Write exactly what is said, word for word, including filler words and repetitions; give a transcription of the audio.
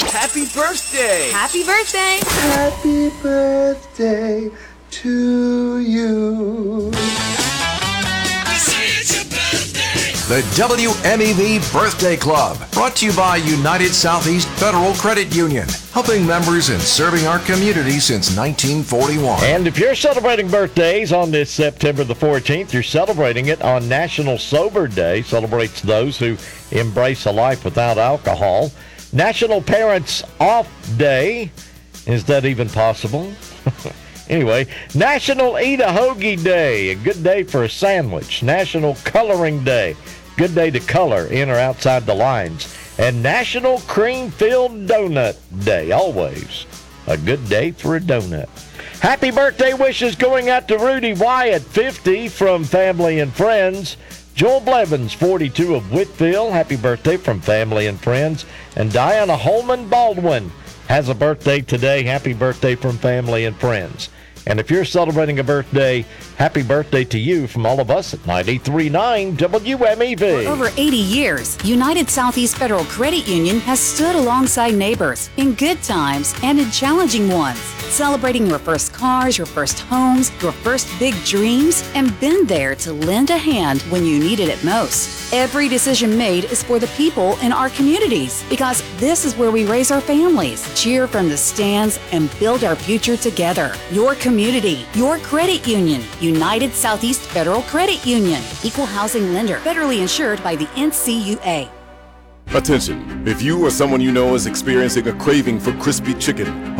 Happy birthday! Happy birthday! Happy birthday to you. The W M E V Birthday Club, brought to you by United Southeast Federal Credit Union, helping members and serving our community since nineteen forty-one. And if you're celebrating birthdays on this September the fourteenth, you're celebrating it on National Sober Day, celebrates those who embrace a life without alcohol. National Parents Off Day, is that even possible? Anyway, National Eat a Hoagie Day, a good day for a sandwich. National Coloring Day, good day to color in or outside the lines. And National Cream-Filled Donut Day, always a good day for a donut. Happy birthday wishes going out to Rudy Wyatt, fifty, from family and friends. Joel Blevins, forty-two, of Whitfield, happy birthday from family and friends. And Diana Holman Baldwin has a birthday today, happy birthday from family and friends. And if you're celebrating a birthday, happy birthday to you from all of us at ninety-three point nine W M E V. For over eighty years, United Southeast Federal Credit Union has stood alongside neighbors in good times and in challenging ones, celebrating your first cars, your first homes, your first big dreams, and been there to lend a hand when you needed it most. Every decision made is for the people in our communities, because this is where we raise our families, cheer from the stands, and build our future together. Your community, your credit union, United Southeast Federal Credit Union, equal housing lender, federally insured by the N C U A. Attention, if you or someone you know is experiencing a craving for crispy chicken,